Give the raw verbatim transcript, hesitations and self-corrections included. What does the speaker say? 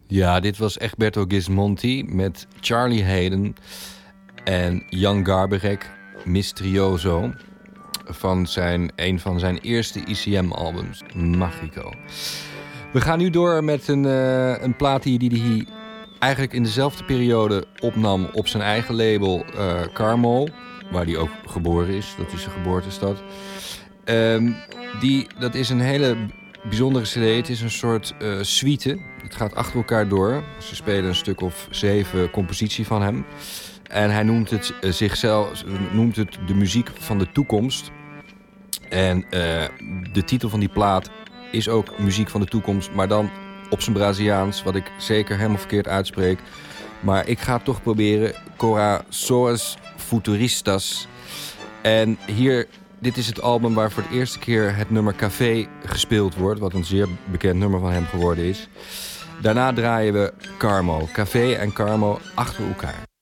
Ja, dit was Egberto Gismonti met Charlie Haden en Jan Garbarek, Misterioso, van zijn, een van zijn eerste I C M-albums, Magico. We gaan nu door met een, uh, een plaat die hij eigenlijk in dezelfde periode opnam op zijn eigen label uh, Carmo, waar hij ook geboren is. Dat is zijn geboortestad. Um, die, dat is een hele bijzondere cd. Het is een soort uh, suite. Het gaat achter elkaar door. Ze spelen een stuk of zeven compositie van hem. En hij noemt het uh, zichzelf noemt het de muziek van de toekomst. En uh, de titel van die plaat is ook muziek van de toekomst, maar dan op zijn Braziliaans, wat ik zeker helemaal verkeerd uitspreek. Maar ik ga het toch proberen. Corações Futuristas. En hier, dit is het album waar voor de eerste keer het nummer Café gespeeld wordt, wat een zeer bekend nummer van hem geworden is. Daarna draaien we Carmo. Café en Carmo achter elkaar.